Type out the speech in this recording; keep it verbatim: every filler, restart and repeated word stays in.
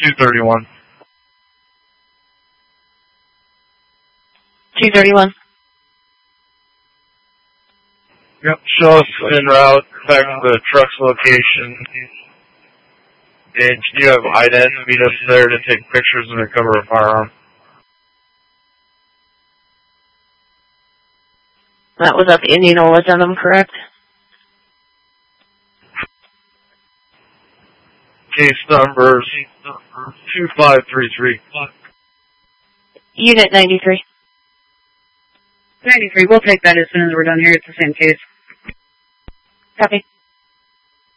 two thirty-one. two thirty-one. Yep, show us en route back to the truck's location. And you have I D N meet us there to take pictures and recover a firearm. That was at the Indianola Denim, correct? Case numbers two five three three. Unit ninety-three. ninety-three, we'll take that as soon as we're done here. It's the same case. Copy.